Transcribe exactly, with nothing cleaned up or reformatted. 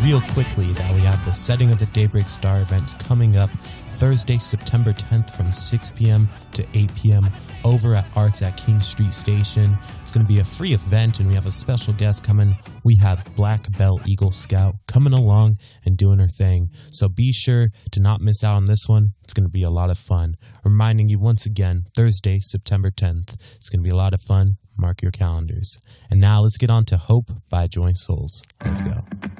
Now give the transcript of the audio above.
real quickly that we have the Setting of the Daybreak Star event coming up Thursday, September tenth from six p.m. to eight p.m. over at Arts at King Street Station. It's going to be a free event, and we have a special guest coming. We have Black Bell Eagle Scout coming along and doing her thing. So be sure to not miss out on this one. It's going to be a lot of fun. Reminding you once again, Thursday, September tenth. It's going to be a lot of fun. Mark your calendars. And now let's get on to Hope by Joint Souls. Let's go.